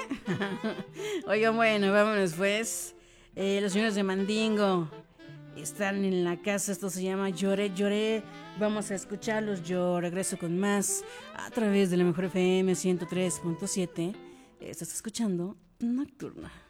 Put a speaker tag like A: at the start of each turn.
A: Oigan, bueno, vámonos pues. Los señores de Mandingo están en la casa. Esto se llama Lloré, Lloré. Vamos a escucharlos. Yo regreso con más a través de la Mejor FM 103.7. Estás escuchando Nocturna.